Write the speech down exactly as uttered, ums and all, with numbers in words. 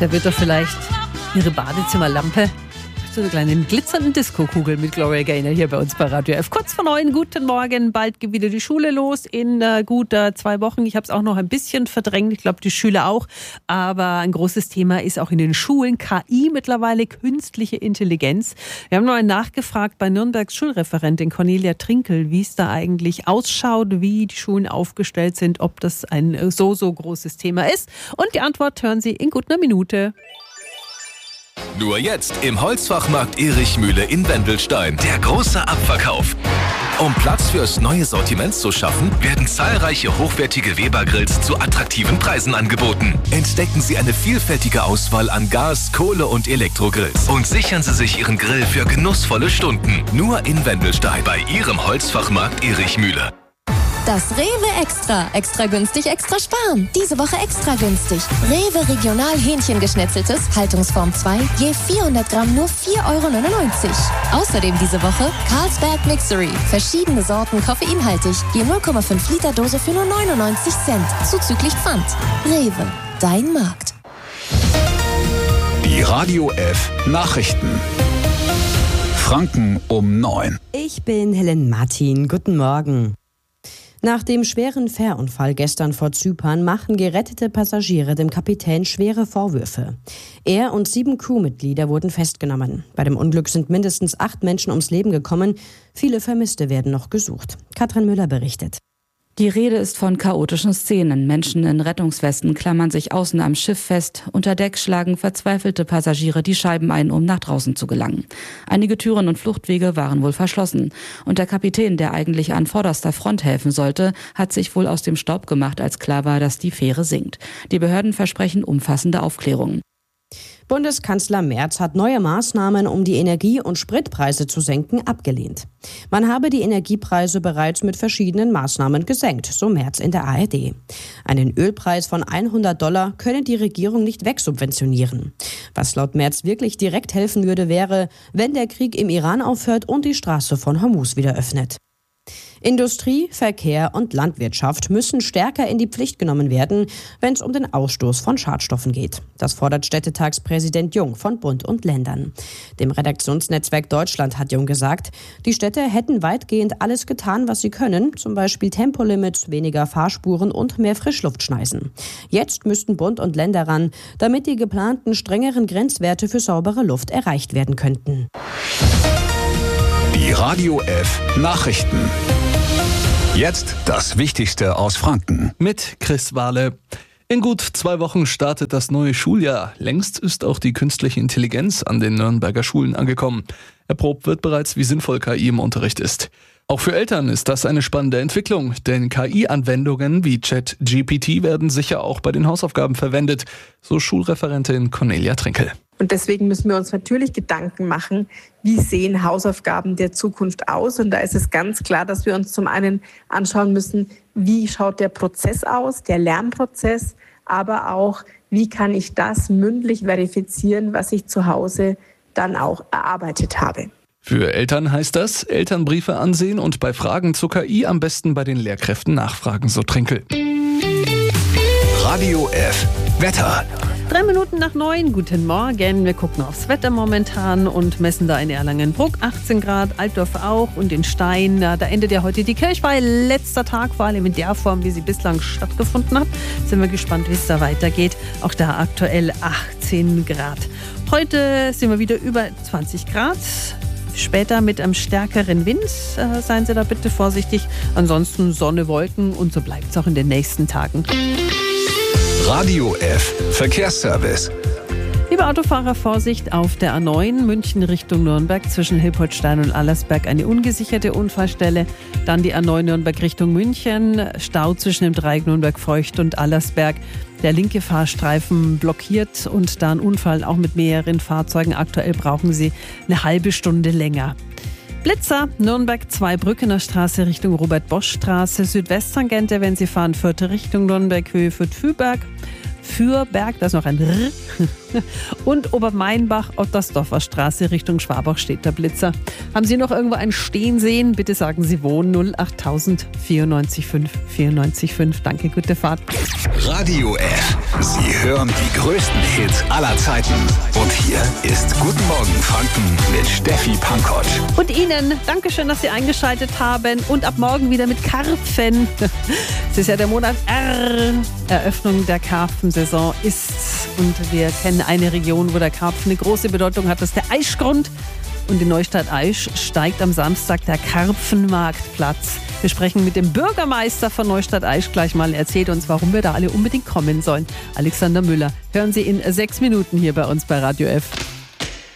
Da wird doch vielleicht ihre Badezimmerlampe so eine kleine glitzernde Disco-Kugel mit Gloria Gaynor hier bei uns bei Radio F. Kurz vor neun, guten Morgen. Bald geht wieder die Schule los in äh, gut äh, zwei Wochen. Ich habe es auch noch ein bisschen verdrängt. Ich glaube, die Schüler auch. Aber ein großes Thema ist auch in den Schulen K I mittlerweile, künstliche Intelligenz. Wir haben noch einen nachgefragt bei Nürnbergs Schulreferentin Cornelia Trinkel, wie es da eigentlich ausschaut, wie die Schulen aufgestellt sind, ob das ein so, so großes Thema ist. Und die Antwort hören Sie in gut einer Minute. Nur jetzt im Holzfachmarkt Erich Mühle in Wendelstein. Der große Abverkauf. Um Platz fürs neue Sortiment zu schaffen, werden zahlreiche hochwertige Weber-Grills zu attraktiven Preisen angeboten. Entdecken Sie eine vielfältige Auswahl an Gas-, Kohle- und Elektrogrills und sichern Sie sich Ihren Grill für genussvolle Stunden. Nur in Wendelstein bei Ihrem Holzfachmarkt Erich Mühle. Das Rewe Extra. Extra günstig, extra sparen. Diese Woche extra günstig. Rewe Regional Hähnchengeschnetzeltes, Haltungsform zwei, je vierhundert Gramm nur vier Euro neunundneunzig. Außerdem diese Woche Carlsberg Mixery. Verschiedene Sorten koffeinhaltig, je null Komma fünf Liter Dose für nur neunundneunzig Cent. Zuzüglich Pfand. Rewe, dein Markt. Die Radio F Nachrichten. Franken um neun. Ich bin Helen Martin. Guten Morgen. Nach dem schweren Fährunfall gestern vor Zypern machen gerettete Passagiere dem Kapitän schwere Vorwürfe. Er und sieben Crewmitglieder wurden festgenommen. Bei dem Unglück sind mindestens acht Menschen ums Leben gekommen. Viele Vermisste werden noch gesucht. Katrin Müller berichtet. Die Rede ist von chaotischen Szenen. Menschen in Rettungswesten klammern sich außen am Schiff fest. Unter Deck schlagen verzweifelte Passagiere die Scheiben ein, um nach draußen zu gelangen. Einige Türen und Fluchtwege waren wohl verschlossen. Und der Kapitän, der eigentlich an vorderster Front helfen sollte, hat sich wohl aus dem Staub gemacht, als klar war, dass die Fähre sinkt. Die Behörden versprechen umfassende Aufklärungen. Bundeskanzler Merz hat neue Maßnahmen, um die Energie- und Spritpreise zu senken, abgelehnt. Man habe die Energiepreise bereits mit verschiedenen Maßnahmen gesenkt, so Merz in der A R D. Einen Ölpreis von hundert Dollar könne die Regierung nicht wegsubventionieren. Was laut Merz wirklich direkt helfen würde, wäre, wenn der Krieg im Iran aufhört und die Straße von Hormuz wieder öffnet. Industrie, Verkehr und Landwirtschaft müssen stärker in die Pflicht genommen werden, wenn es um den Ausstoß von Schadstoffen geht. Das fordert Städtetagspräsident Jung von Bund und Ländern. Dem Redaktionsnetzwerk Deutschland hat Jung gesagt, die Städte hätten weitgehend alles getan, was sie können, zum Beispiel Tempolimits, weniger Fahrspuren und mehr Frischluftschneisen. Jetzt müssten Bund und Länder ran, damit die geplanten strengeren Grenzwerte für saubere Luft erreicht werden könnten. Die Radio F Nachrichten. Jetzt das Wichtigste aus Franken. Mit Chris Wahle. In gut zwei Wochen startet das neue Schuljahr. Längst ist auch die künstliche Intelligenz an den Nürnberger Schulen angekommen. Erprobt wird bereits, wie sinnvoll K I im Unterricht ist. Auch für Eltern ist das eine spannende Entwicklung, denn K I-Anwendungen wie ChatGPT werden sicher auch bei den Hausaufgaben verwendet, so Schulreferentin Cornelia Trinkel. Und deswegen müssen wir uns natürlich Gedanken machen, wie sehen Hausaufgaben der Zukunft aus? Und da ist es ganz klar, dass wir uns zum einen anschauen müssen, wie schaut der Prozess aus, der Lernprozess, aber auch, wie kann ich das mündlich verifizieren, was ich zu Hause dann auch erarbeitet habe. Für Eltern heißt das, Elternbriefe ansehen und bei Fragen zur K I am besten bei den Lehrkräften nachfragen, so Trinkel. Radio F Wetter. Drei Minuten nach neun, guten Morgen. Wir gucken aufs Wetter momentan und messen da in Erlangenbruck achtzehn Grad, Altdorf auch und in Stein. Da endet ja heute die Kirchweih. Letzter Tag, vor allem in der Form, wie sie bislang stattgefunden hat. Sind wir gespannt, wie es da weitergeht. Auch da aktuell achtzehn Grad. Heute sind wir wieder über zwanzig Grad. Später mit einem stärkeren Wind, äh, seien Sie da bitte vorsichtig. Ansonsten Sonne, Wolken und so bleibt es auch in den nächsten Tagen. Radio F Verkehrsservice. Liebe Autofahrer, Vorsicht auf der A neun, München Richtung Nürnberg, zwischen Hilpoltstein und Allersberg eine ungesicherte Unfallstelle. Dann die A neun Nürnberg Richtung München, Stau zwischen dem Dreieck Nürnberg-Feucht und Allersberg. Der linke Fahrstreifen blockiert und da ein Unfall auch mit mehreren Fahrzeugen. Aktuell brauchen Sie eine halbe Stunde länger. Blitzer, Nürnberg zwei Brückener Straße Richtung Robert-Bosch-Straße, Südwesttangente, wenn Sie fahren, vierte Richtung Nürnberg, Höhe Fürth-Füberg. Fürberg, da ist noch ein R. Und Obermeinbach, Ottersdorfer Straße Richtung Schwabach steht der Blitzer. Haben Sie noch irgendwo einen stehen sehen? Bitte sagen Sie wo. null acht tausend vierundneunzig fünf vierundneunzig fünf. Danke, gute Fahrt. Radio F. Sie hören die größten Hits aller Zeiten. Und hier ist Guten Morgen Franken mit Steffi Pankott. Und Ihnen, Dankeschön, dass Sie eingeschaltet haben. Und ab morgen wieder mit Karpfen. Es ist ja der Monat R. Eröffnung der Karpfensaison ist. Und wir kennen eine Region, wo der Karpfen eine große Bedeutung hat. Das ist der Aischgrund. Und in Neustadt-Aisch steigt am Samstag der Karpfenmarktplatz. Wir sprechen mit dem Bürgermeister von Neustadt-Aisch gleich mal. Er erzählt uns, warum wir da alle unbedingt kommen sollen. Alexander Müller. Hören Sie in sechs Minuten hier bei uns bei Radio F.